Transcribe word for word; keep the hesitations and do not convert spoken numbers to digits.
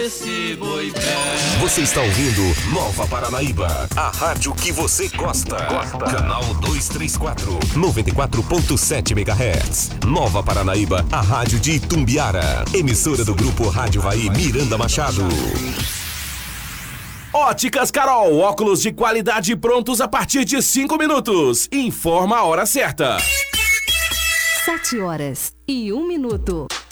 esse boi velho. Você está ouvindo Nova Paranaíba, a rádio que você gosta. Gosta. Canal duzentos e trinta e quatro, noventa e quatro ponto sete megahertz. Nova Paranaíba, a rádio de Itumbiara. Emissora do grupo Rádio Vai Miranda Machado. Óticas Carol, óculos de qualidade prontos a partir de cinco minutos. Informa a hora certa. Sete horas e um minuto.